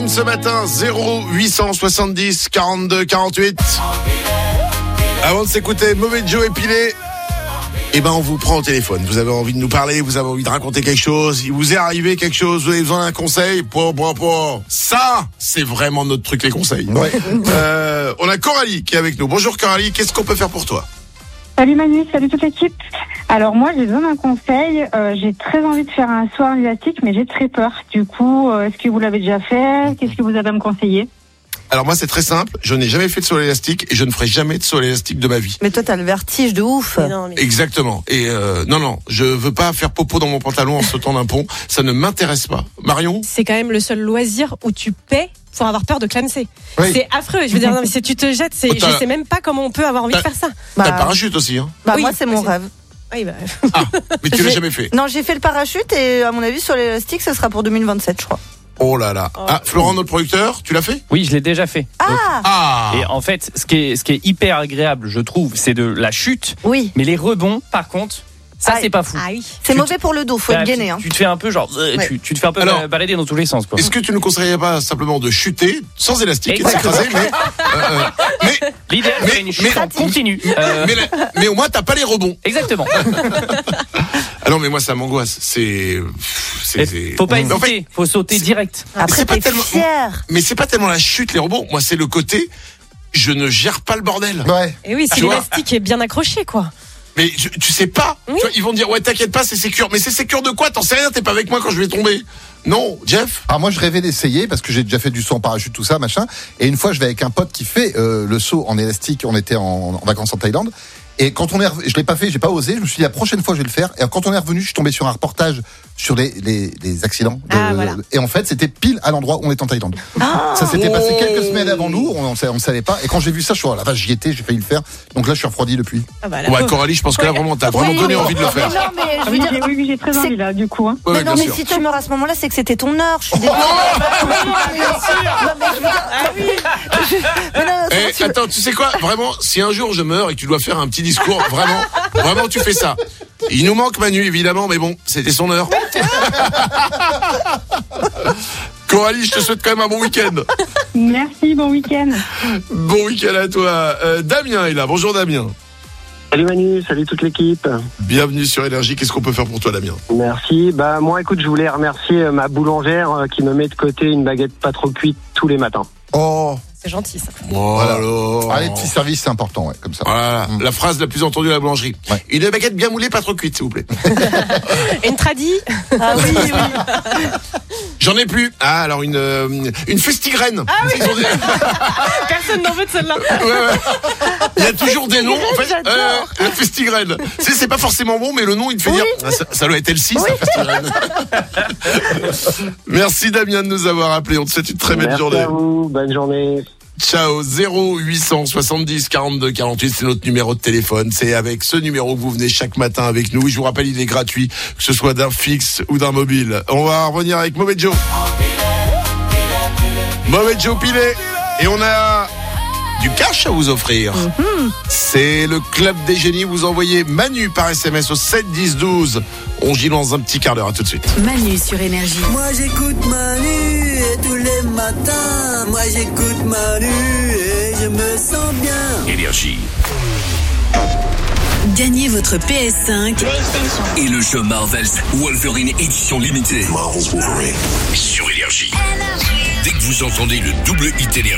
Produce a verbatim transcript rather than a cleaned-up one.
ce matin, zéro huit cent soixante-dix quarante-deux quarante-huit. Avant de s'écouter Mauvais Joe épilé, eh ben on vous prend au téléphone. Vous avez envie de nous parler, vous avez envie de raconter quelque chose, il vous est arrivé quelque chose, vous avez besoin d'un conseil. Pour, pour, pour. Ça, c'est vraiment notre truc, les conseils. Ouais. euh, on a Coralie qui est avec nous. Bonjour Coralie, qu'est-ce qu'on peut faire pour toi? Salut Manu, salut toute l'équipe. Alors moi j'ai besoin d'un conseil, euh, j'ai très envie de faire un saut en élastique mais j'ai très peur. Du coup, euh, est-ce que vous l'avez déjà fait? Qu'est-ce que vous avez à me conseiller? Alors moi c'est très simple, je n'ai jamais fait de saut à l'élastique et je ne ferai jamais de saut à l'élastique de ma vie. Mais toi t'as le vertige de ouf. Mais non, mais... Exactement. Et euh, non non, je veux pas faire popo dans mon pantalon en sautant d'un pont, ça ne m'intéresse pas. Marion? C'est quand même le seul loisir où tu paies sans avoir peur de clamser. Oui. C'est affreux. Je veux dire, non, mais si tu te jettes, c'est, oh, je sais même pas comment on peut avoir envie de faire ça. T'as Bah, le parachute aussi, hein? Bah oui, moi c'est mon c'est... rêve. Oui, bah... Ah, mais tu l'as jamais fait? Non, j'ai fait le parachute et à mon avis sur l'élastique, ça sera pour deux mille vingt-sept, je crois. Oh là là. Oh. Ah, Florent, notre producteur, tu l'as fait? Oui, je l'ai déjà fait. Ah. Donc, ah. Et en fait, ce qui est, ce qui est hyper agréable, je trouve, c'est de la chute. Oui. Mais les rebonds, par contre, ça, ah, c'est pas fou. Ah oui. C'est tu mauvais pour le dos, faut bah, être gainé. Tu, hein. tu te fais un peu genre, euh, ouais. tu, tu te fais un peu Alors, balader dans tous les sens, quoi. Est-ce que tu ne conseillerais pas simplement de chuter sans élastique et de s'écraser, mais, euh, mais l'idéal c'est une chute en continu. Euh... Mais, la, mais au moins t'as pas les rebonds. Exactement. Ah non mais moi ça m'angoisse. C'est, c'est, c'est... Faut pas hésiter. En fait, faut sauter direct. Après c'est pas t'es tellement, fier. Mais c'est pas tellement la chute, les rebonds. Moi c'est le côté, je ne gère pas le bordel. Ouais. Et oui, si l'élastique est bien accroché, quoi. Mais je, tu sais pas, oui. Tu vois, ils vont dire ouais t'inquiète pas c'est sécure, mais c'est sécure de quoi? T'en sais rien, t'es pas avec moi quand je vais tomber. Non, Jeff. Alors moi je rêvais d'essayer parce que j'ai déjà fait du saut en parachute tout ça machin. Et une fois je vais avec un pote qui fait euh, le saut en élastique. On était en, en vacances en Thaïlande. Et quand on est, je l'ai pas fait, j'ai pas osé. Je me suis dit la prochaine fois je vais le faire. Et quand on est revenu, je suis tombé sur un reportage sur les les, les accidents. De, ah, voilà. Et en fait, c'était pile à l'endroit où on est en Thaïlande. Ah, ça s'était oh. passé quelques semaines avant nous. On ne savait pas. Et quand j'ai vu ça, je suis oh la vache, j'y étais, j'ai failli le faire. Donc là, je suis refroidi depuis. Ah bah, ouais, Coralie, je pense que là vraiment t'as vraiment oui, donné mais envie de le faire. Mais non, mais je veux oui, dire, oui, oui, j'ai très envie là, du coup. Hein. Ouais, mais non, mais sûr. si tu meurs à ce moment-là, c'est que c'était ton heure. Je suis désolée. Eh, attends, tu sais quoi? Vraiment, si un jour je meurs et que tu dois faire un petit discours, vraiment, vraiment tu fais ça. Il nous manque Manu évidemment, mais bon, c'était son heure. Coralie, je te souhaite quand même un bon week-end. Merci, bon week-end. Bon week-end à toi. Euh, Damien est là. Bonjour Damien. Salut Manu, salut toute l'équipe. Bienvenue sur Énergie. Qu'est-ce qu'on peut faire pour toi, Damien? Merci. Bah moi, écoute, je voulais remercier ma boulangère qui me met de côté une baguette pas trop cuite tous les matins. Oh. C'est gentil ça. Voilà. Ah, les petits services, c'est important, ouais, comme ça. Voilà, mmh. La phrase la plus entendue à la boulangerie. Ouais. Une baguette bien moulée, pas trop cuite, s'il vous plaît. Une tradie. Ah oui, oui. J'en ai plus. Ah, alors une euh, une festigraine. Ah oui. Des... Personne n'en veut de celle-là. Ouais, ouais. Il y a toujours des noms. En fait, euh, la festigraine. C'est, c'est pas forcément bon, mais le nom, il te fait oui. dire. Ah, ça, ça doit être elle-ci, oui. Ça, festigraine. Merci Damien de nous avoir appelés. On te souhaite une très belle Merci journée. Merci à vous. Bonne journée. Ciao, zéro huit cent soixante-dix quarante-deux quarante-huit, c'est notre numéro de téléphone. C'est avec ce numéro que vous venez chaque matin avec nous. Je vous rappelle, il est gratuit, que ce soit d'un fixe ou d'un mobile. On va revenir avec Mauvais Joe. Mauvais Joe pilé. Et on a du cash à vous offrir. Mm-hmm. C'est le Club des Génies. Vous envoyez Manu par S M S au sept dix douze. On gît dans un petit quart d'heure. À tout de suite. Manu sur Énergie. Moi j'écoute Manu et tous les matins. Moi j'écoute Manu et je me sens bien. Énergie. Gagnez votre P S cinq et le jeu Marvel's Wolverine édition limitée. Marvel's Wolverine sur Énergie. Dès que vous entendez le double hit Énergie,